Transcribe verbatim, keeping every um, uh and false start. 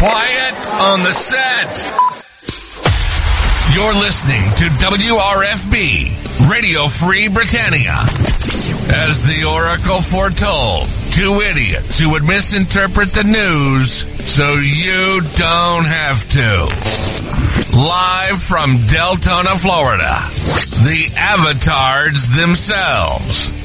Quiet on the set. You're listening to W R F B, Radio Free Britannia. As the Oracle foretold, two idiots who would misinterpret the news so you don't have to. Live from Deltona, Florida, the avatars themselves.